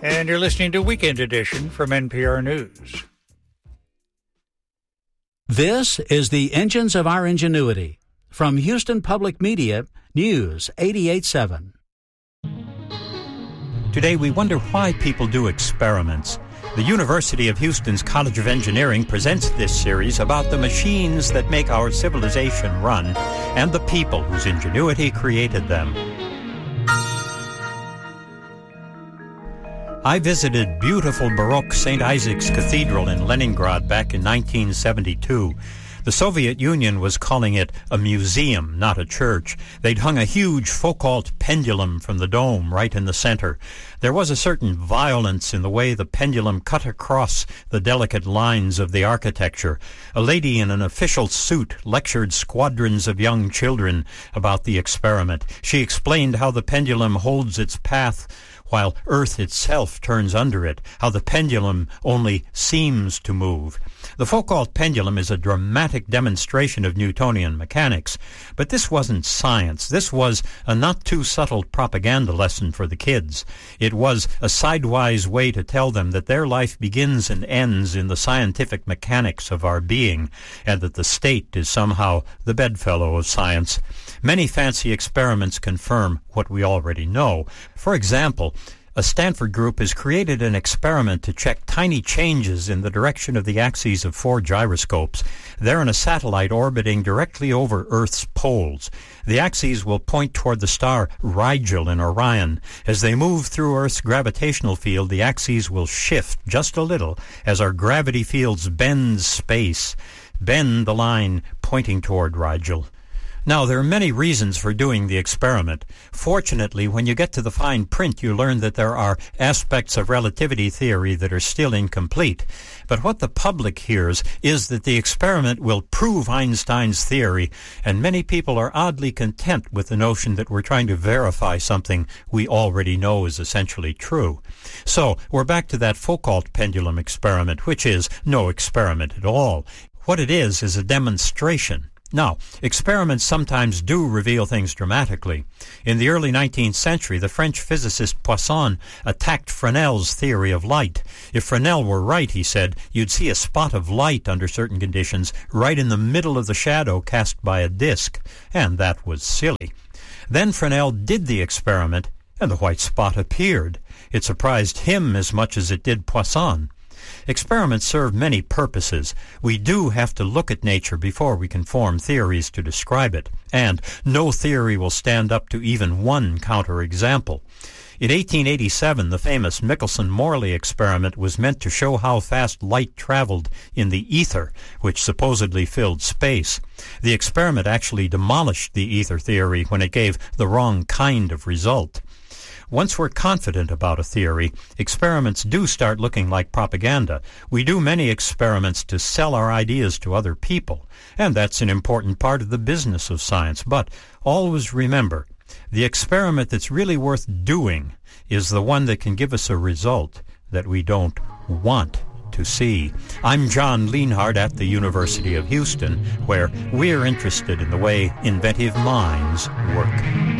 And you're listening to Weekend Edition from NPR News. This is the Engines of Our Ingenuity from Houston Public Media, News 88.7. Today we wonder why people do experiments. The University of Houston's College of Engineering presents this series about the machines that make our civilization run and the people whose ingenuity created them. I visited beautiful Baroque St. Isaac's Cathedral in Leningrad back in 1972. The Soviet Union was calling it a museum, not a church. They'd hung a huge Foucault pendulum from the dome right in the center. There was a certain violence in the way the pendulum cut across the delicate lines of the architecture. A lady in an official suit lectured squadrons of young children about the experiment. She explained how the pendulum holds its path while Earth itself turns under it, how the pendulum only seems to move. The Foucault pendulum is a dramatic demonstration of Newtonian mechanics, but this wasn't science. This was a not-too-subtle propaganda lesson for the kids. It was a sidewise way to tell them that their life begins and ends in the scientific mechanics of our being, and that the state is somehow the bedfellow of science. Many fancy experiments confirm what we already know. For example, a Stanford group has created an experiment to check tiny changes in the direction of the axes of 4 gyroscopes. They're in a satellite orbiting directly over Earth's poles. The axes will point toward the star Rigel in Orion. As they move through Earth's gravitational field, the axes will shift just a little as our gravity fields bend space, bend the line pointing toward Rigel. Now, there are many reasons for doing the experiment. Fortunately, when you get to the fine print, you learn that there are aspects of relativity theory that are still incomplete. But what the public hears is that the experiment will prove Einstein's theory, and many people are oddly content with the notion that we're trying to verify something we already know is essentially true. So, we're back to that Foucault pendulum experiment, which is no experiment at all. What it is a demonstration. Now, experiments sometimes do reveal things dramatically. In the early 19th century, the French physicist Poisson attacked Fresnel's theory of light. If Fresnel were right, he said, you'd see a spot of light under certain conditions right in the middle of the shadow cast by a disk, and that was silly. Then Fresnel did the experiment, and the white spot appeared. It surprised him as much as it did Poisson. Experiments serve many purposes. We do have to look at nature before we can form theories to describe it, and no theory will stand up to even one counterexample. In 1887, the famous Michelson-Morley experiment was meant to show how fast light traveled in the ether, which supposedly filled space. The experiment actually demolished the ether theory when it gave the wrong kind of result. Once we're confident about a theory, experiments do start looking like propaganda. We do many experiments to sell our ideas to other people, and that's an important part of the business of science. But always remember, the experiment that's really worth doing is the one that can give us a result that we don't want to see. I'm John Lienhard at the University of Houston, where we're interested in the way inventive minds work.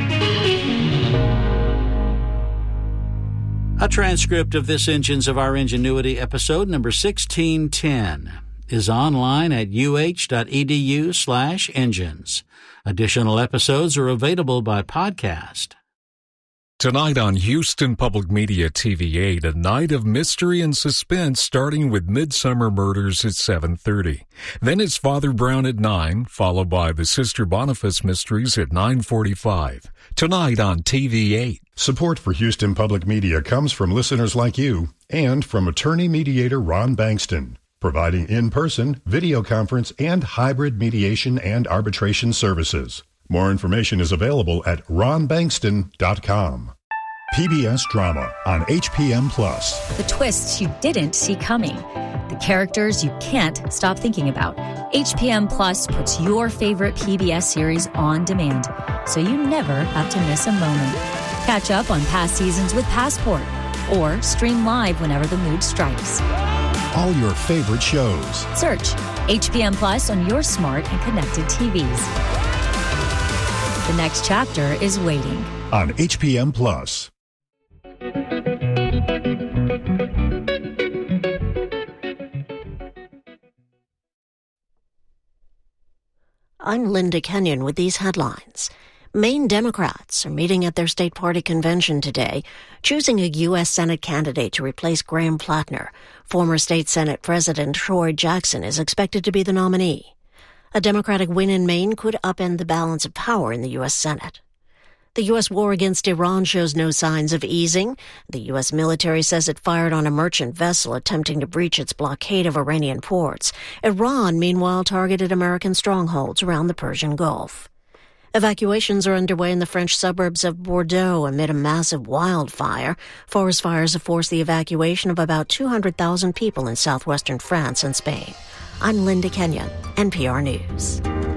A transcript of this Engines of Our Ingenuity episode number 1610 is online at uh.edu/engines. Additional episodes are available by podcast. Tonight on Houston Public Media TV8, a night of mystery and suspense starting with Midsummer Murders at 7:30. Then it's Father Brown at 9, followed by the Sister Boniface Mysteries at 9:45. Tonight on TV8. Support for Houston Public Media comes from listeners like you and from attorney mediator Ron Bankston, providing in-person, video conference, and hybrid mediation and arbitration services. More information is available at ronbankston.com. PBS Drama on HPM+. The twists you didn't see coming. The characters you can't stop thinking about. HPM Plus puts your favorite PBS series on demand, so you never have to miss a moment. Catch up on past seasons with Passport, or stream live whenever the mood strikes. All your favorite shows. Search HPM Plus on your smart and connected TVs. The next chapter is waiting. On HPM Plus. I'm Linda Kenyon with these headlines. Maine Democrats are meeting at their state party convention today, choosing a U.S. Senate candidate to replace Graham Plattner. Former state Senate President Troy Jackson is expected to be the nominee. A Democratic win in Maine could upend the balance of power in the U.S. Senate. The U.S. war against Iran shows no signs of easing. The U.S. military says it fired on a merchant vessel attempting to breach its blockade of Iranian ports. Iran, meanwhile, targeted American strongholds around the Persian Gulf. Evacuations are underway in the French suburbs of Bordeaux amid a massive wildfire. Forest fires have forced the evacuation of about 200,000 people in southwestern France and Spain. I'm Linda Kenyon, NPR News.